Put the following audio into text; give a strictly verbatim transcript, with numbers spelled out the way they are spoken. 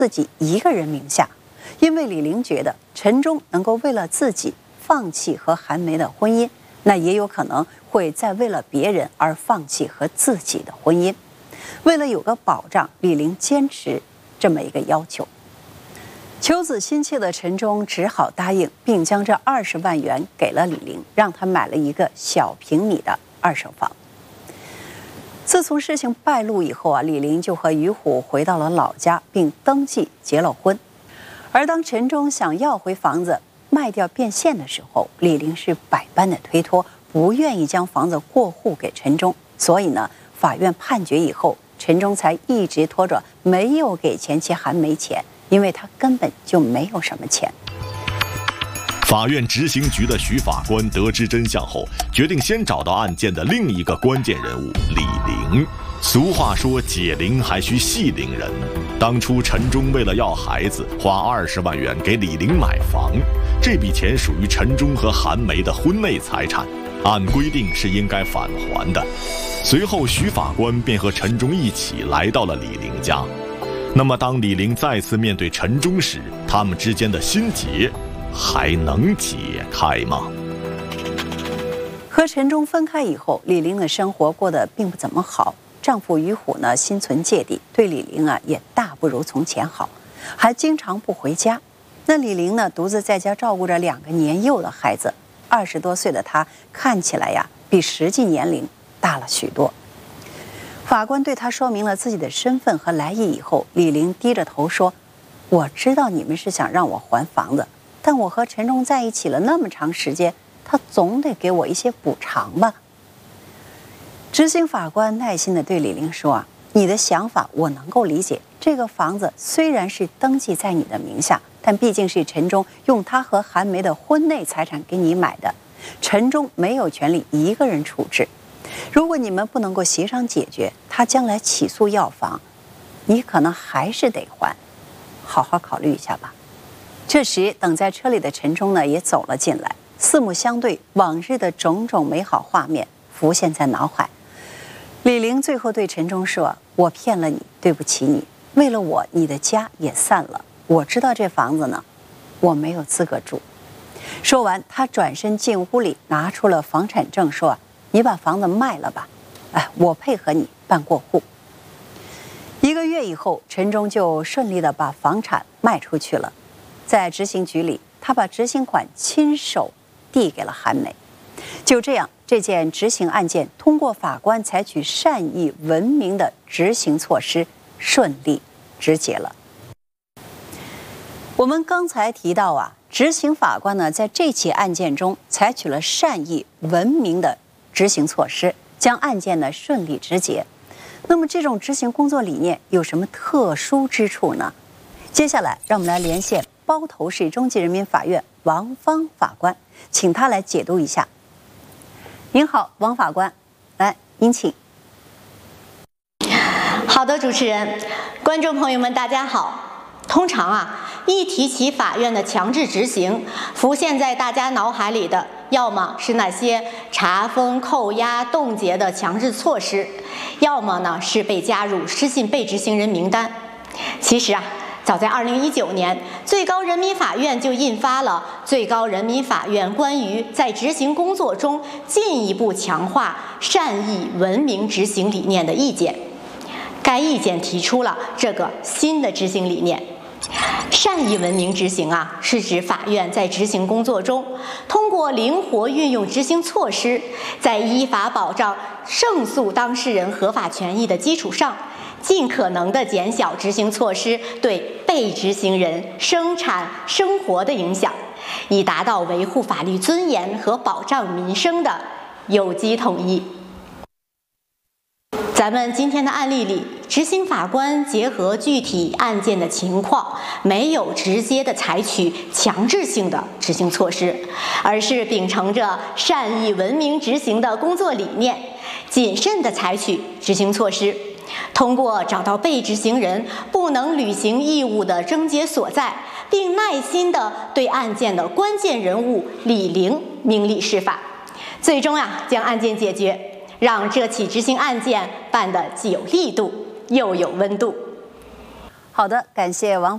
自己一个人名下，因为李玲觉得陈忠能够为了自己放弃和韩梅的婚姻，那也有可能会再为了别人而放弃和自己的婚姻。为了有个保障，李玲坚持这么一个要求。求子心切的陈忠只好答应，并将这二十万元给了李玲，让她买了一个小平米的二手房。自从事情败露以后啊，李玲就和于虎回到了老家，并登记结了婚。而当陈忠想要回房子卖掉变现的时候，李玲是百般的推脱，不愿意将房子过户给陈忠。所以呢，法院判决以后，陈忠才一直拖着没有给前妻韩梅钱，因为他根本就没有什么钱。 法院执行局的徐法官得知真相后，决定先找到案件的另一个关键人物李玲。俗话说，解铃还需系铃人。当初陈忠为了要孩子，花二十万元给李玲买房，这笔钱属于陈忠和韩梅的婚内财产，按规定是应该返还的。随后，徐法官便和陈忠一起来到了李玲家。那么，当李玲再次面对陈忠时，他们之间的心结还能解开吗？ 和陈忠分开以后，李玲的生活过得并不怎么好。丈夫于虎呢，心存芥蒂，对李玲啊也大不如从前好，还经常不回家。那李玲呢，独自在家照顾着两个年幼的孩子。二十多岁的她看起来呀，比实际年龄大了许多。法官对她说明了自己的身份和来意以后，李玲低着头说：“我知道你们是想让我还房子，但我和陈忠在一起了那么长时间，他总得给我一些补偿吧。”执行法官耐心地对李玲说：“啊，你的想法我能够理解。这个房子虽然是登记在你的名下，但毕竟是陈忠用他和韩梅的婚内财产给你买的，陈忠没有权利一个人处置。如果你们不能够协商解决，他将来起诉要房，你可能还是得还，好好考虑一下吧。”这时，等在车里的陈忠呢也走了进来，四目相对，往日的种种美好画面浮现在脑海。李玲最后对陈忠说：“我骗了你，对不起你。为了我，你的家也散了。我知道这房子呢，我没有资格住。”说完，他转身进屋里，拿出了房产证，说：“你把房子卖了吧，哎，我配合你办过户。”一个月以后，陈忠就顺利地把房产卖出去了。在执行局里，他把执行款亲手递给了韩梅。就这样，这件执行案件通过法官采取善意文明的执行措施，顺利执结了。我们刚才提到啊，执行法官呢在这起案件中采取了善意文明的执行措施，将案件呢顺利执结。那么这种执行工作理念有什么特殊之处呢？接下来让我们来连线包头市中级人民法院王芳法官，请他来解读一下。您好，王法官，来，您请。 好的，主持人，观众朋友们，大家好。通常啊，一提起法院的强制执行，浮现在大家脑海里的，要么是那些查封、扣押、冻结的强制措施，要么呢是被加入失信被执行人名单。其实啊，早在二零一九年，最高人民法院就印发了《最高人民法院关于在执行工作中进一步强化善意文明执行理念的意见》。该意见提出了这个新的执行理念。善意文明执行啊，是指法院在执行工作中，通过灵活运用执行措施，在依法保障胜诉当事人合法权益的基础上，尽可能地减小执行措施对被执行人生产生活的影响，以达到维护法律尊严和保障民生的有机统一。咱们今天的案例里，执行法官结合具体案件的情况，没有直接的采取强制性的执行措施，而是秉承着善意文明执行的工作理念，谨慎地采取执行措施。通过找到被执行人不能履行义务的症结所在，并耐心地对案件的关键人物李玲明理释法，最终啊将案件解决，让这起执行案件办得既有力度又有温度。 好的，感谢王